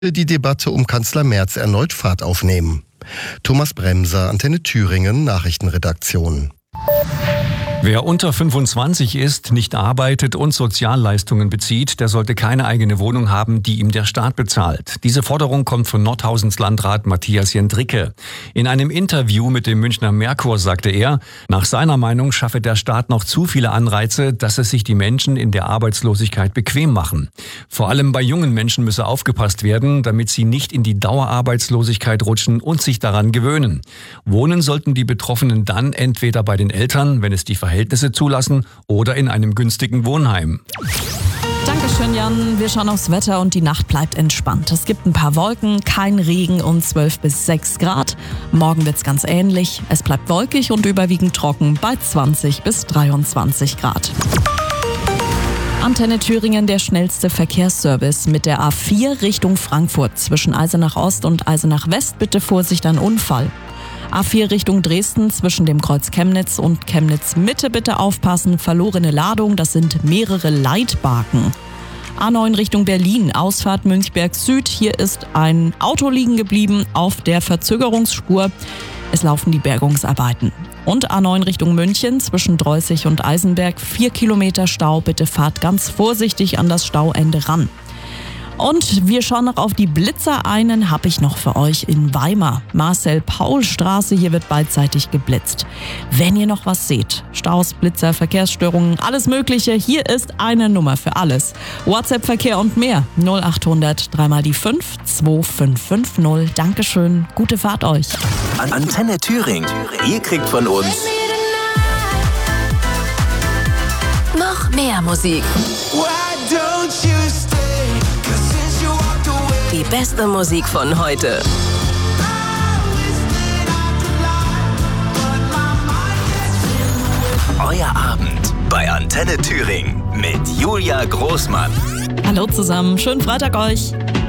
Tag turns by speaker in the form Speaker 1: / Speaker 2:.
Speaker 1: die Debatte um Kanzler Merz erneut Fahrt aufnehmen. Thomas Bremser, Antenne Thüringen, Nachrichtenredaktion.
Speaker 2: Wer unter 25 ist, nicht arbeitet und Sozialleistungen bezieht, der sollte keine eigene Wohnung haben, die ihm der Staat bezahlt. Diese Forderung kommt von Nordhausens Landrat Matthias Jendricke. In einem Interview mit dem Münchner Merkur sagte er, nach seiner Meinung schaffe der Staat noch zu viele Anreize, dass es sich die Menschen in der Arbeitslosigkeit bequem machen. Vor allem bei jungen Menschen müsse aufgepasst werden, damit sie nicht in die Dauerarbeitslosigkeit rutschen und sich daran gewöhnen. Wohnen sollten die Betroffenen dann entweder bei den Eltern, wenn es die Verhältnisse zulassen, oder in einem günstigen Wohnheim.
Speaker 3: Dankeschön, Jan. Wir schauen aufs Wetter und die Nacht bleibt entspannt. Es gibt ein paar Wolken, kein Regen und 12 bis 6 Grad. Morgen wird's ganz ähnlich. Es bleibt wolkig und überwiegend trocken bei 20 bis 23 Grad. Antenne Thüringen, der schnellste Verkehrsservice mit der A4 Richtung Frankfurt. Zwischen Eisenach Ost und Eisenach West bitte Vorsicht an Unfall. A4 Richtung Dresden zwischen dem Kreuz Chemnitz und Chemnitz Mitte bitte aufpassen. Verlorene Ladung, das sind mehrere Leitbarken. A9 Richtung Berlin, Ausfahrt Münchberg Süd. Hier ist ein Auto liegen geblieben auf der Verzögerungsspur. Es laufen die Bergungsarbeiten. Und A9 Richtung München zwischen Dreußig und Eisenberg. 4 Kilometer Stau, bitte fahrt ganz vorsichtig an das Stauende ran. Und wir schauen noch auf die Blitzer. Einen habe ich noch für euch in Weimar. Marcel-Paul-Straße, hier wird beidseitig geblitzt. Wenn ihr noch was seht, Staus, Blitzer, Verkehrsstörungen, alles Mögliche, hier ist eine Nummer für alles. WhatsApp-Verkehr und mehr. 0800 3 mal die 5 2550. Dankeschön, gute Fahrt euch.
Speaker 4: Antenne Thüringen. Ihr kriegt von uns
Speaker 5: noch mehr Musik. Die beste Musik von heute.
Speaker 4: Euer Abend bei Antenne Thüringen mit Julia Großmann.
Speaker 3: Hallo zusammen, schönen Freitag euch.